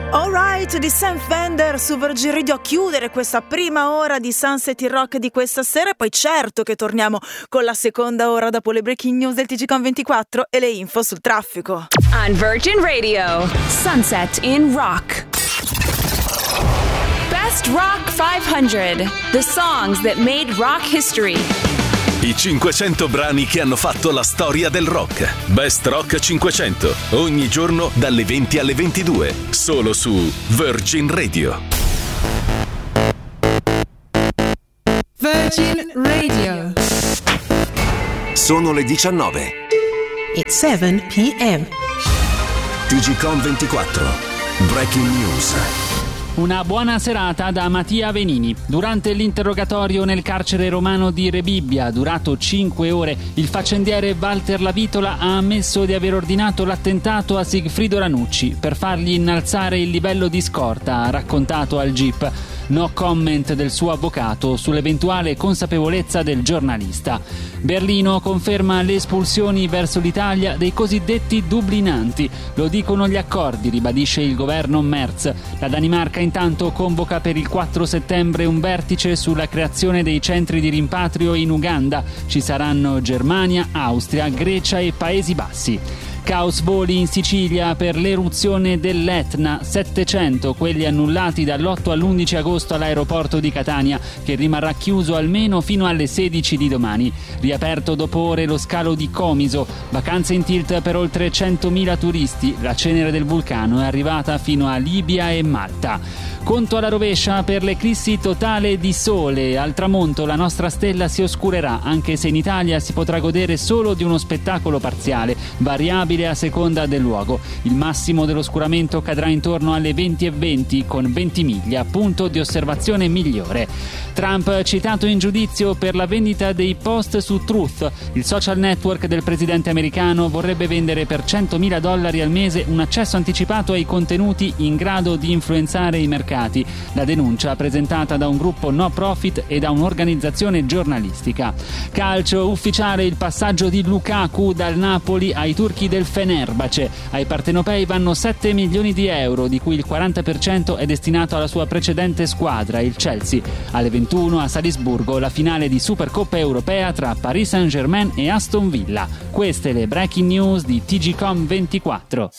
Alright di Sam Fender su Virgin Radio a chiudere questa prima ora di Sunset in Rock di questa sera, e poi certo che torniamo con la seconda ora dopo le breaking news del TGCOM 24 e le info sul traffico. On Virgin Radio, Sunset in Rock. Best Rock 500, the songs that made rock history. I 500 brani che hanno fatto la storia del rock. Best Rock 500, ogni giorno dalle 20 alle 22, solo su Virgin Radio. Virgin Radio. Sono le 19. It's 7 p.m. TGCOM 24. Breaking news. Una buona serata da Mattia Venini. Durante l'interrogatorio nel carcere romano di Rebibbia, durato 5 ore, il faccendiere Walter Lavitola ha ammesso di aver ordinato l'attentato a Sigfrido Ranucci per fargli innalzare il livello di scorta, ha raccontato al GIP. No comment del suo avvocato sull'eventuale consapevolezza del giornalista. Berlino conferma le espulsioni verso l'Italia dei cosiddetti dublinanti. Lo dicono gli accordi, ribadisce il governo Merz. La Danimarca intanto convoca per il 4 settembre un vertice sulla creazione dei centri di rimpatrio in Uganda. Ci saranno Germania, Austria, Grecia e Paesi Bassi. Caos voli in Sicilia per l'eruzione dell'Etna, 700 quelli annullati dall'8 all'11 agosto all'aeroporto di Catania, che rimarrà chiuso almeno fino alle 16 di domani. Riaperto dopo ore lo scalo di Comiso, vacanze in tilt per oltre 100.000 turisti, la cenere del vulcano è arrivata fino a Libia e Malta. Conto alla rovescia per l'eclissi totale di sole. Al tramonto la nostra stella si oscurerà, anche se in Italia si potrà godere solo di uno spettacolo parziale, variabile a seconda del luogo. Il massimo dell'oscuramento cadrà intorno alle 20:20 con 20 miglia, punto di osservazione migliore. Trump citato in giudizio per la vendita dei post su Truth. Il social network del presidente americano vorrebbe vendere per $100.000 al mese un accesso anticipato ai contenuti in grado di influenzare i mercati. La denuncia presentata da un gruppo no profit e da un'organizzazione giornalistica. Calcio ufficiale il passaggio di Lukaku dal Napoli ai turchi del Fenerbahce. Ai partenopei vanno 7 milioni di euro, di cui il 40% è destinato alla sua precedente squadra, il Chelsea. Alle 21 a Salisburgo la finale di Supercoppa europea tra Paris Saint-Germain e Aston Villa. Queste le breaking news di TGCOM 24.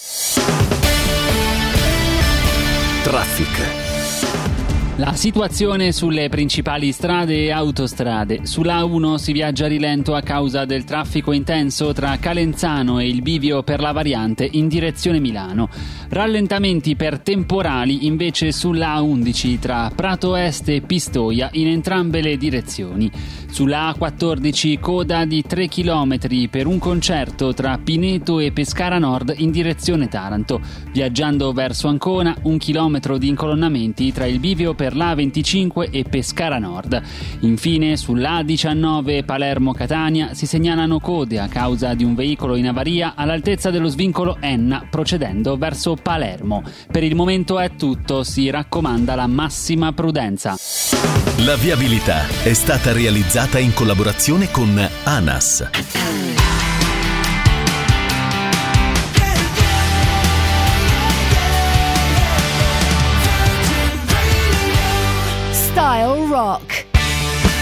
Traffic. La situazione sulle principali strade e autostrade. Sulla A1 si viaggia a rilento a causa del traffico intenso tra Calenzano e il bivio per la variante in direzione Milano. Rallentamenti per temporali invece sulla A11 tra Prato Est e Pistoia in entrambe le direzioni. Sulla A14 coda di 3 km per un concerto tra Pineto e Pescara Nord in direzione Taranto. Viaggiando verso Ancona 1 chilometro di incolonnamenti tra il bivio per l'A25 e Pescara Nord. Infine sull'A19 Palermo-Catania si segnalano code a causa di un veicolo in avaria all'altezza dello svincolo Enna procedendo verso Palermo. Per il momento è tutto, si raccomanda la massima prudenza. La viabilità è stata realizzata in collaborazione con ANAS. Style Rock.